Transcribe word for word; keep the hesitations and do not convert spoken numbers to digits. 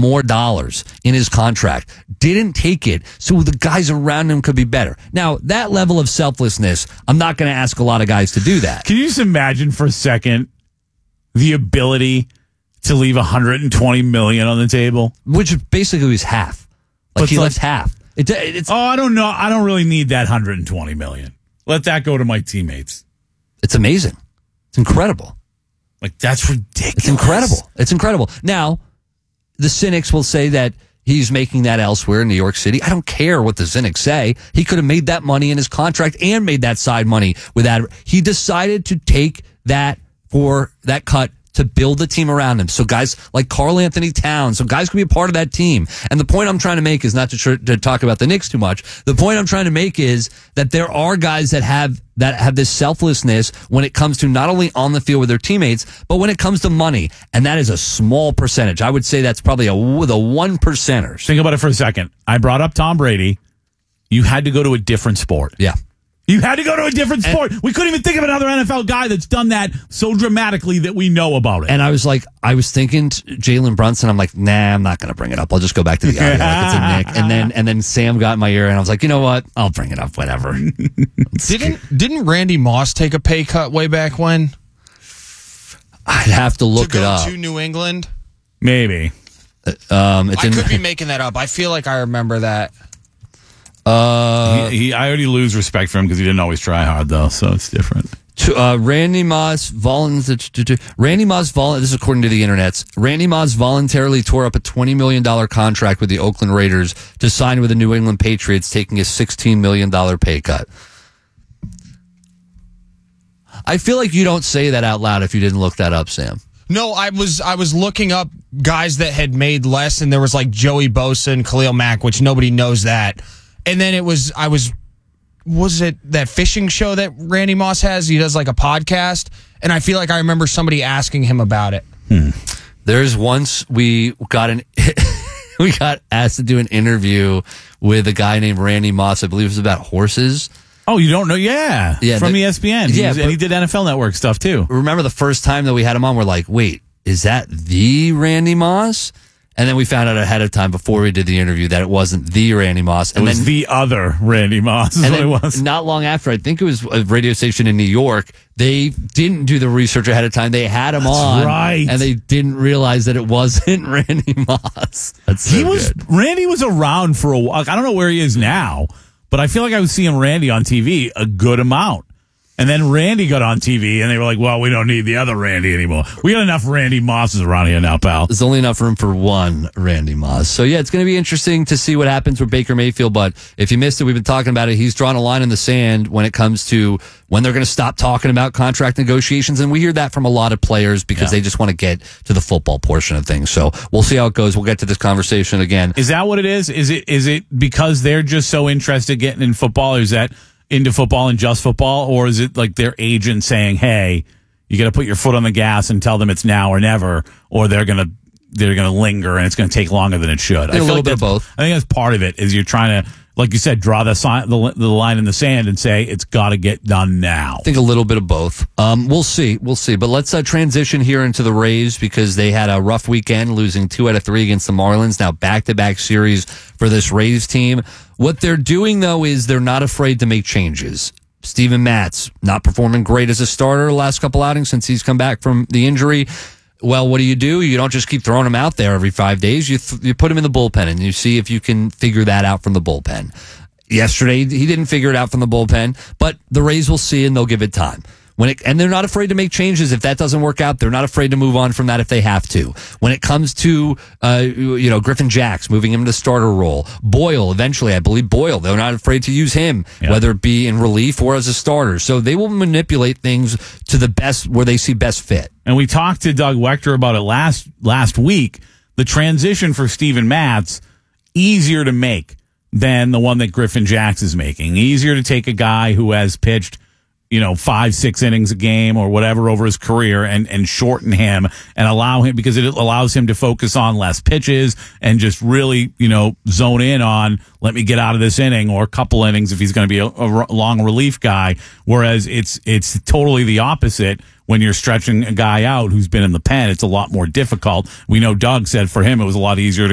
more dollars in his contract. Didn't take it so the guys around him could be better. Now, that level of selflessness, I'm not going to ask a lot of guys to do that. Can you just imagine for a second the ability to leave one hundred twenty million dollars on the table? Which basically is half. Like But he like- left half. It, it's, Oh, I don't know. I don't really need that one hundred twenty million dollars. Let that go to my teammates. it's amazing. It's incredible. Like, that's ridiculous. It's incredible. It's incredible. Now, the cynics will say that he's making that elsewhere in New York City. I don't care what the cynics say. He could have made that money in his contract and made that side money with that. He decided to take that for that cut to build the team around him. So guys like Karl Anthony Towns, so guys can be a part of that team. And the point I'm trying to make is not to, tr- to talk about the Knicks too much. The point I'm trying to make is that there are guys that have that have this selflessness when it comes to not only on the field with their teammates, but when it comes to money. And that is a small percentage. I would say that's probably a, the one percenters. Think about it for a second. I brought up Tom Brady. You had to go to a different sport. Yeah. You had to go to a different sport. And we couldn't even think of another N F L guy that's done that so dramatically that we know about it. And I was like, I was thinking t- Jalen Brunson. I'm like, nah, I'm not going to bring it up. I'll just go back to the audio like it's a Nick. And then and then Sam got in my ear, and I was like, you know what? I'll bring it up. Whatever. Didn't didn't Randy Moss take a pay cut way back when? I'd have to look to go it up. to New England? Maybe. Um, it I didn't, could be making that up. I feel like I remember that. uh, he, he, I already lose respect for him because he didn't always try hard, though, so it's different. to, uh, Randy Moss voluntarily. Randy Moss vol- This is according to the internets. Randy Moss voluntarily tore up a twenty million dollars contract with the Oakland Raiders to sign with the New England Patriots, taking a sixteen million dollars pay cut. I feel like you don't say that out loud if you didn't look that up, Sam. No, I was I was looking up guys that had made less, and there was like Joey Bosa and Khalil Mack, which nobody knows that. And then it was I was was it that fishing show that Randy Moss has? He does like a podcast, and I feel like I remember somebody asking him about it. Hmm. There's once we got an we got asked to do an interview with a guy named Randy Moss. I believe it was about horses. Oh, you don't know? Yeah. Yeah, From the- E S P N. He yeah, was- and but- he did N F L Network stuff, too. Remember the first time that we had him on, we're like, wait, is that the Randy Moss? And then we found out ahead of time before we did the interview that it wasn't the Randy Moss. It And was then the other Randy Moss is and what then it was. not long after, I think it was a radio station in New York, they didn't do the research ahead of time. They had him That's on, right. and they didn't realize that it wasn't Randy Moss. That's so He was good. Randy was around for a while. I don't know where he is now, but I feel like I was seeing Randy on T V a good amount. And then Randy got on T V, and they were like, well, we don't need the other Randy anymore. We got enough Randy Mosses around here now, pal. There's only enough room for one Randy Moss. So, yeah, it's going to be interesting to see what happens with Baker Mayfield. But if you missed it, we've been talking about it. He's drawn a line in the sand when it comes to when they're going to stop talking about contract negotiations. And we hear that from a lot of players because Yeah. they just want to get to the football portion of things. So we'll see how it goes. We'll get to this conversation again. Is that what it is? Is it is it because they're just so interested getting in football? Or is that into football and just football? Or is it like their agent saying, hey, you got to put your foot on the gas and tell them it's now or never, or they're going to they're going to linger and it's going to take longer than it should? A little bit of both. I think that's part of it is you're trying to, like you said, draw the, sign, the, the line in the sand and say it's got to get done now. I think a little bit of both. Um, we'll see. We'll see. But let's uh, transition here into the Rays because they had a rough weekend, losing two out of three against the Marlins. Now back-to-back series for this Rays team. What they're doing, though, is they're not afraid to make changes. Steven Matz, not performing great as a starter the last couple outings since he's come back from the injury. Well, what do you do? You don't just keep throwing him out there every five days. You th- you put him in the bullpen, and you see if you can figure that out from the bullpen. Yesterday, he didn't figure it out from the bullpen, but the Rays will see, and they'll give it time. When it, and they're not afraid to make changes if that doesn't work out. They're not afraid to move on from that if they have to. When it comes to, uh, you know, Griffin Jacks, moving him to starter role, Boyle, eventually, I believe Boyle, they're not afraid to use him, Yeah. whether it be in relief or as a starter. So they will manipulate things to the best, where they see best fit. And we talked to Doug Wechter about it last last week. The transition for Steven Matz, easier to make than the one that Griffin Jacks is making. Easier to take a guy who has pitched, you know, five, six innings a game or whatever over his career and, and shorten him and allow him, because it allows him to focus on less pitches and just really, you know, zone in on, let me get out of this inning or a couple innings if he's going to be a, a long relief guy. Whereas it's, it's totally the opposite. When you're stretching a guy out who's been in the pen, it's a lot more difficult. We know Doug said for him it was a lot easier to